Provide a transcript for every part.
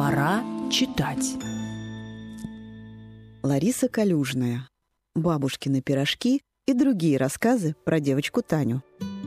Пора читать. Лариса Калюжная. «Бабушкины пирожки» и другие рассказы про девочку Таню.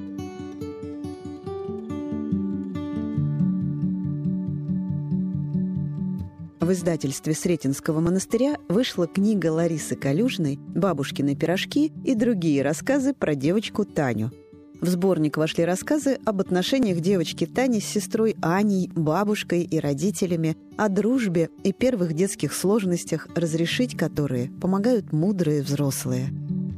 В издательстве Сретенского монастыря вышла книга Ларисы Калюжной «Бабушкины пирожки» и другие рассказы про девочку Таню. В сборник вошли рассказы об отношениях девочки Тани с сестрой Аней, бабушкой и родителями, о дружбе и первых детских сложностях, разрешить которые помогают мудрые взрослые.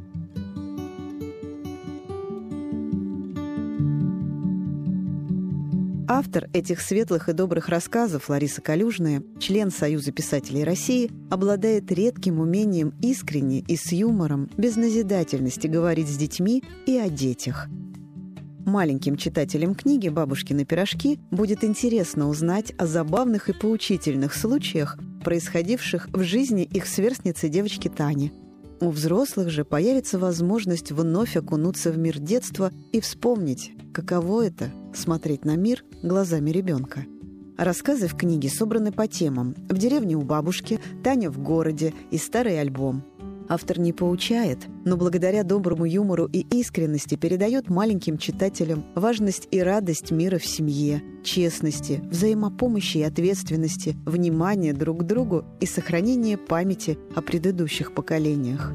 Автор этих светлых и добрых рассказов, Лариса Калюжная, член Союза писателей России, обладает редким умением искренне и с юмором, без назидательности говорить с детьми и о детях. Маленьким читателям книги «Бабушкины пирожки» будет интересно узнать о забавных и поучительных случаях, происходивших в жизни их сверстницы девочки Тани. У взрослых же появится возможность вновь окунуться в мир детства и вспомнить, каково это — смотреть на мир глазами ребенка. Рассказы в книге собраны по темам: «В деревне у бабушки», «Таня в городе» и «Старый альбом». Автор не поучает, но благодаря доброму юмору и искренности передает маленьким читателям важность и радость мира в семье, честности, взаимопомощи и ответственности, внимания друг к другу и сохранения памяти о предыдущих поколениях.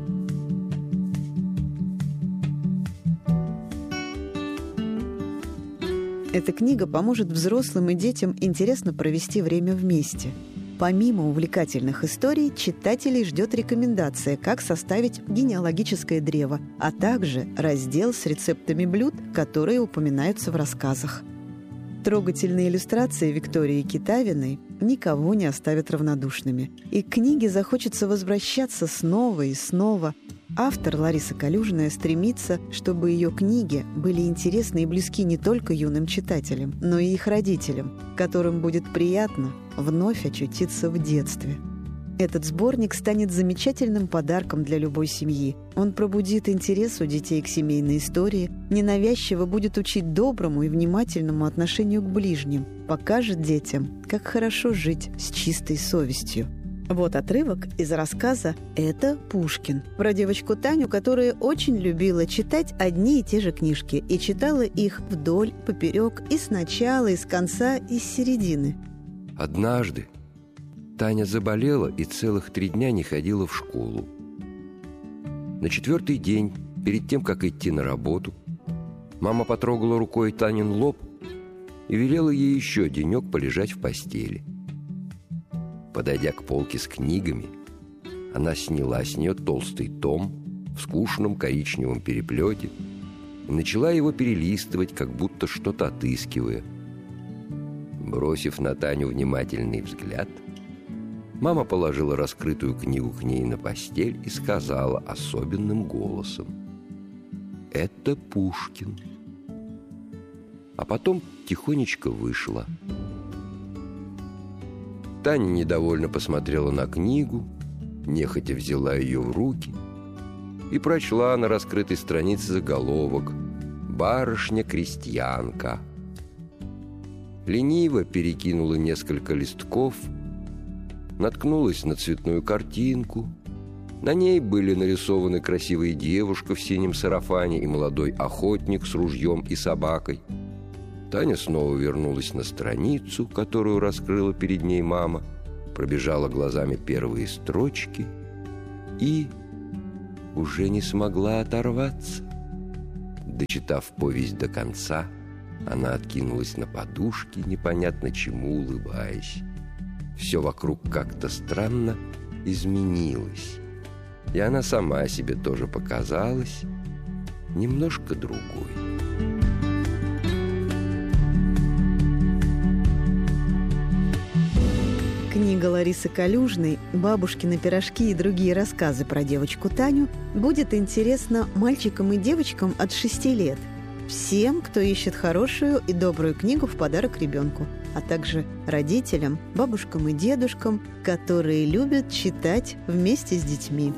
Эта книга поможет взрослым и детям интересно провести время вместе. Помимо увлекательных историй, читателей ждет рекомендация, как составить генеалогическое древо, а также раздел с рецептами блюд, которые упоминаются в рассказах. Трогательные иллюстрации Виктории Китавиной никого не оставят равнодушными. И к книге захочется возвращаться снова и снова. Автор Лариса Калюжная стремится, чтобы ее книги были интересны и близки не только юным читателям, но и их родителям, которым будет приятно вновь очутиться в детстве. Этот сборник станет замечательным подарком для любой семьи. Он пробудит интерес у детей к семейной истории, ненавязчиво будет учить доброму и внимательному отношению к ближним, покажет детям, как хорошо жить с чистой совестью. Вот отрывок из рассказа «Это Пушкин» про девочку Таню, которая очень любила читать одни и те же книжки и читала их вдоль, поперек, и сначала, и с конца, и с середины. Однажды Таня заболела и целых 3 дня не ходила в школу. На 4-й день, перед тем, как идти на работу, мама потрогала рукой Танин лоб и велела ей еще денек полежать в постели. Подойдя к полке с книгами, она сняла с нее толстый том в скучном коричневом переплете и начала его перелистывать, как будто что-то отыскивая. Бросив на Таню внимательный взгляд, мама положила раскрытую книгу к ней на постель и сказала особенным голосом: «Это Пушкин». А потом тихонечко вышла. Таня недовольно посмотрела на книгу, нехотя взяла ее в руки и прочла на раскрытой странице заголовок «Барышня-крестьянка». Лениво перекинула несколько листков, наткнулась на цветную картинку. На ней были нарисованы красивая девушка в синем сарафане и молодой охотник с ружьем и собакой. Таня снова вернулась на страницу, которую раскрыла перед ней мама, пробежала глазами первые строчки и уже не смогла оторваться. Дочитав повесть до конца, она откинулась на подушки, непонятно чему улыбаясь. Все вокруг как-то странно изменилось, и она сама себе тоже показалась немножко другой. Книга Ларисы Калюжной «Бабушкины пирожки» и другие рассказы про девочку Таню будет интересна мальчикам и девочкам от 6 лет, всем, кто ищет хорошую и добрую книгу в подарок ребенку, а также родителям, бабушкам и дедушкам, которые любят читать вместе с детьми.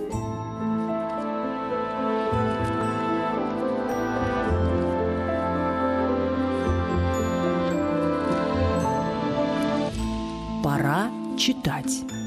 Пора читать.